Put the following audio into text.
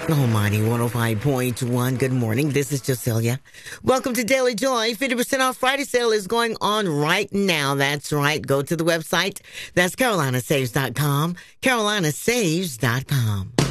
Almighty 105.1. Good morning. This is Josilia. Welcome to Daily Joy. 50% off Friday sale is going on right now. That's right. Go to the website. That's carolinasaves.com. carolinasaves.com.